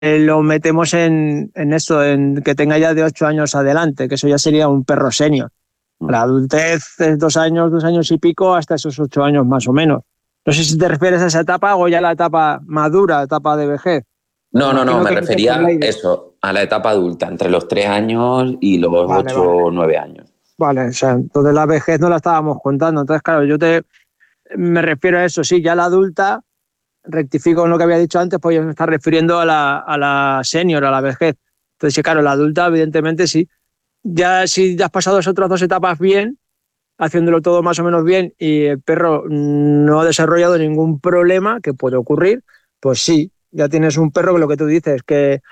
lo metemos en eso, en que tenga ya de 8 años adelante, que eso ya sería un perro senior. La adultez es 2 años y pico, hasta esos 8 años más o menos. No sé si te refieres a esa etapa o ya la etapa madura, etapa de vejez. No, me refería a eso, a la etapa adulta, entre los 3 años y los 8 o 9 años. Vale, o sea, entonces la vejez no la estábamos contando. Entonces, claro, me refiero a eso, sí, ya la adulta, rectifico en lo que había dicho antes, pues yo me está refiriendo a la senior, a la vejez. Entonces, sí, claro, la adulta, evidentemente, sí. Ya si ya has pasado esas otras 2 etapas bien, haciéndolo todo más o menos bien, y el perro no ha desarrollado ningún problema que puede ocurrir, pues sí, ya tienes un perro que lo que tú dices, que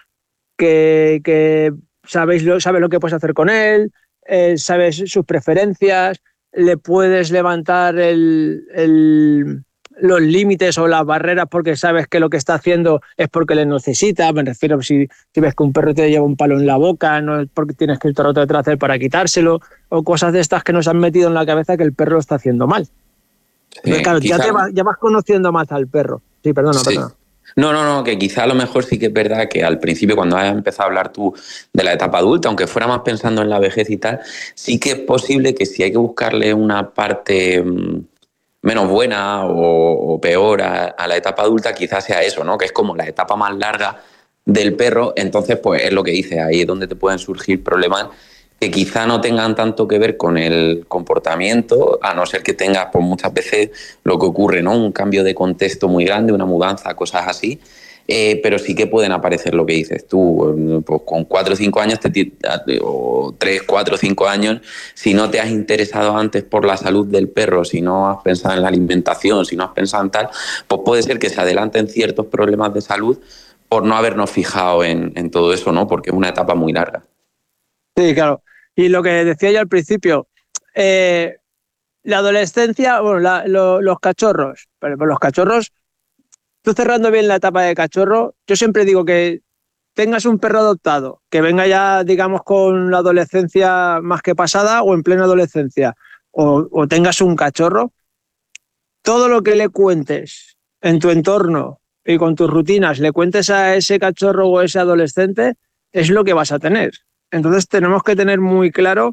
sabes lo que puedes hacer con él, sabes sus preferencias, le puedes levantar los límites o las barreras porque sabes que lo que está haciendo es porque le necesita. Me refiero, si ves que un perro te lleva un palo en la boca, no es porque tienes que ir todo el rato detrás de él para quitárselo, o cosas de estas que nos han metido en la cabeza que el perro lo está haciendo mal. Entonces, claro, ya vas conociendo más al perro. Sí, perdona. No, que quizá a lo mejor sí que es verdad que al principio, cuando has empezado a hablar tú de la etapa adulta, aunque fuera más pensando en la vejez y tal, sí que es posible que si hay que buscarle una parte menos buena o peor a la etapa adulta, quizás sea eso, ¿no? Que es como la etapa más larga del perro. Entonces, pues es lo que dices, ahí es donde te pueden surgir problemas que quizá no tengan tanto que ver con el comportamiento, a no ser que tengas, pues muchas veces lo que ocurre, ¿no? Un cambio de contexto muy grande, una mudanza, cosas así. Pero sí que pueden aparecer lo que dices tú, pues con 4 o 5 años, o 3, 4 o 5 años, si no te has interesado antes por la salud del perro, si no has pensado en la alimentación, si no has pensado en tal, pues puede ser que se adelanten ciertos problemas de salud por no habernos fijado en todo eso, ¿no? Porque es una etapa muy larga. Sí, claro. Y lo que decía yo al principio, la adolescencia, bueno, los cachorros, pero los cachorros, tú cerrando bien la etapa de cachorro, yo siempre digo que tengas un perro adoptado, que venga ya, digamos, con la adolescencia más que pasada o en plena adolescencia, o tengas un cachorro, todo lo que le cuentes en tu entorno y con tus rutinas, le cuentes a ese cachorro o ese adolescente, es lo que vas a tener. Entonces tenemos que tener muy claro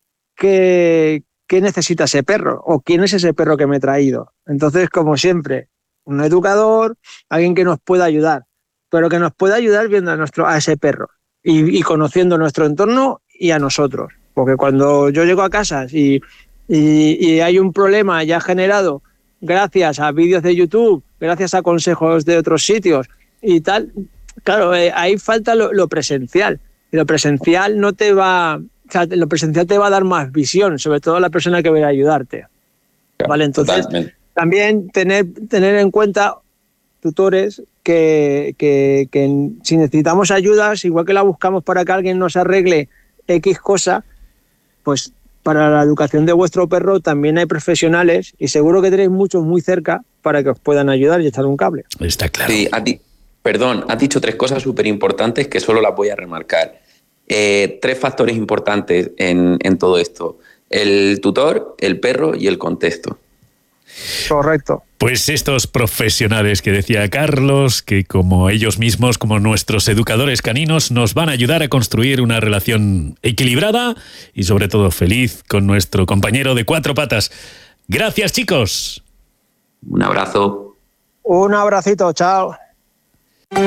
qué necesita ese perro o quién es ese perro que me he traído. Entonces, como siempre, un educador, alguien que nos pueda ayudar, pero que nos pueda ayudar viendo a ese perro y conociendo nuestro entorno y a nosotros. Porque cuando yo llego a casa y hay un problema ya generado gracias a vídeos de YouTube, gracias a consejos de otros sitios y tal, claro, ahí falta lo presencial. Y lo presencial no te va... O sea, lo presencial te va a dar más visión, sobre todo a la persona que va a ayudarte. Claro, ¿vale? Entonces, totalmente. También tener en cuenta tutores que si necesitamos ayudas, igual que la buscamos para que alguien nos arregle X cosa, pues para la educación de vuestro perro también hay profesionales y seguro que tenéis muchos muy cerca para que os puedan ayudar y echar un cable. Está claro. Sí, has dicho 3 cosas súper importantes que solo las voy a remarcar. 3 factores importantes en todo esto: el tutor, el perro y el contexto. Correcto. Pues estos profesionales que decía Carlos, que como ellos mismos, como nuestros educadores caninos, nos van a ayudar a construir una relación equilibrada y sobre todo feliz con nuestro compañero de 4 patas. Gracias, chicos. Un abrazo. Un abracito, chao.